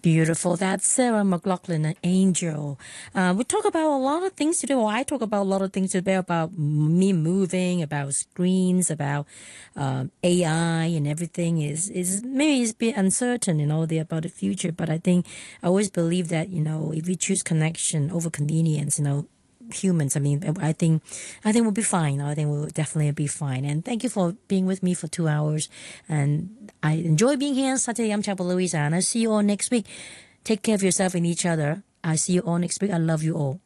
Beautiful. That's Sarah McLaughlin, an angel. We talk about a lot of things today. Well, I talk about a lot of things today about me moving, about screens, about AI and everything. Is maybe it's a bit uncertain, about the future. But I think I always believe that if we choose connection over convenience, humans. I mean, I think we'll be fine. I think we'll definitely be fine. And thank you for being with me for 2 hours. And I enjoy being here on Saturday. I'm Chapel Louisa, and I see you all next week. Take care of yourself and each other. I see you all next week. I love you all.